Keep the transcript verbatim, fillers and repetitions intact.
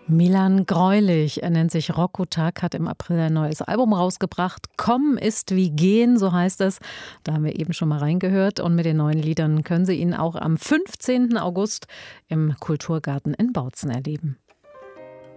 Milan Greulich, er nennt sich Rocco Tak, hat im April ein neues Album rausgebracht. Kommen ist wie gehen, so heißt es. Da haben wir eben schon mal reingehört. Und mit den neuen Liedern können Sie ihn auch am fünfzehnten August im Kulturgarten in Bautzen erleben.